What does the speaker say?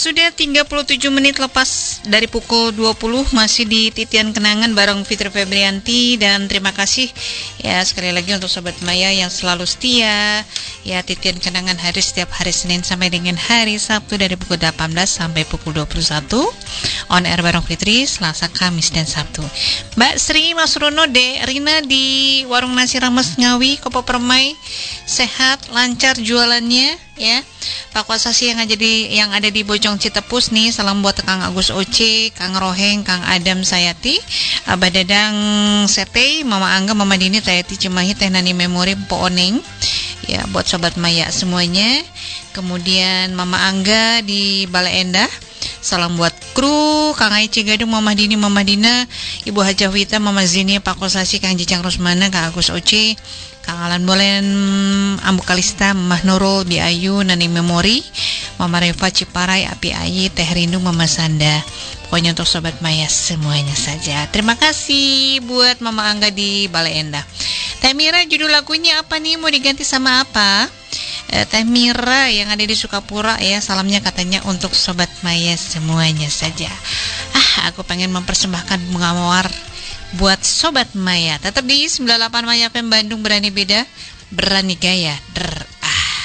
sudah 37 menit lepas dari pukul 20, masih di Titian Kenangan bareng Fitri Febrianti. Dan terima kasih ya sekali lagi untuk Sobat Maya yang selalu setia ya. Titian Kenangan hari setiap hari Senin sampai dengan hari Sabtu dari pukul 18 sampai pukul 21. On air bareng Fitri Selasa, Kamis, dan Sabtu. Mbak Sri, Mas Rono, Dek Rina di Warung Nasi Rames Ngawi, Kopo Permai, sehat, lancar jualannya ya. Pak Kuasasi yang ada di Bojong Citepus nih, salam buat Kang Agus Oce, Kang Roheng, Kang Adam Sayati, Abah Dadang Sete, Mama Angga, Mama Dini, Tayati Cimahi, Teh Nani Memori, Po Oneng ya, buat Sobat Maya semuanya. Kemudian Mama Angga di Bale Endah, salam buat kru, Kang Aici Gadung, Mama Dini, Mama Dina, Ibu Hajah Wita, Mama Zini, Pak Kuasasi, Kang Jicang Rusmana, Kang Agus Oce, Kang Alan Bolen, Ambu Kalista, Mama Nurul, Bi Ayu, Nani Memori, Mama Reva Ciparai, Api Ayi, Teh Rindu, Mama Sanda. Pokoknya untuk Sobat Maya semuanya saja. Terima kasih buat Mama Angga di Bale Endah. Teh Mira, judul lagunya apa nih? Mau diganti sama apa? Teh Mira yang ada di Sukapura ya, salamnya katanya untuk Sobat Maya semuanya saja. Aku pengen mempersembahkan bunga mawar buat Sobat Maya. Tetap di 98 Maya FM Bandung, berani beda, berani gaya.